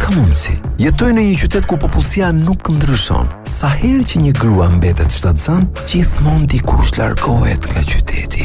ka mundësi. Jetoj në një qytet ku popullsia nuk ndryshon. Sa herë që një grua mbetet shtatzan, gjithmonë dikush largohet nga qyteti.